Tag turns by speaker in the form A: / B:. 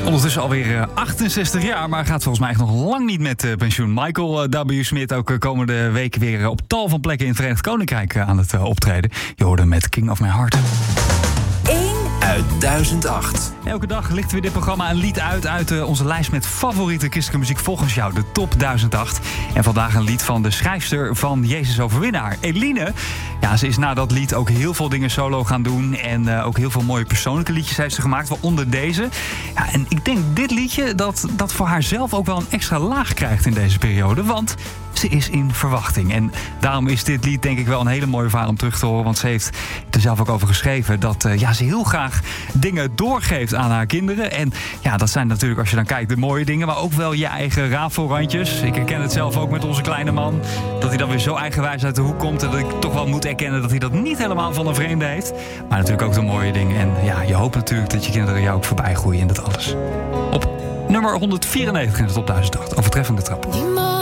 A: Ondertussen alweer 68 jaar, maar gaat volgens mij echt nog lang niet met pensioen. Michael W. Smith ook komende weken weer op tal van plekken in het Verenigd Koninkrijk aan het optreden. Je hoorde met King of My Heart.
B: 1 uit 1008.
A: Elke dag lichten we dit programma een lied uit onze lijst met favoriete christelijke muziek volgens jou, de top 1008. En vandaag een lied van de schrijfster van Jezus Overwinnaar, Eline. Ja, ze is na dat lied ook heel veel dingen solo gaan doen en ook heel veel mooie persoonlijke liedjes heeft ze gemaakt, waaronder deze. Ja, en ik denk dit liedje dat voor haar zelf ook wel een extra laag krijgt in deze periode, want ze is in verwachting. En daarom is dit lied denk ik wel een hele mooie verhaal om terug te horen, want ze heeft er zelf ook over geschreven dat ze heel graag dingen doorgeeft aan haar kinderen. En ja, dat zijn natuurlijk, als je dan kijkt, de mooie dingen, maar ook wel je eigen rafelrandjes. Ik herken het zelf ook met onze kleine man, dat hij dan weer zo eigenwijs uit de hoek komt en dat ik toch wel moet erkennen dat hij dat niet helemaal van een vreemde heeft. Maar natuurlijk ook de mooie dingen. En ja, je hoopt natuurlijk dat je kinderen jou ook voorbij groeien in dat alles. Op nummer 194 in de top 1008. Overtreffende trap.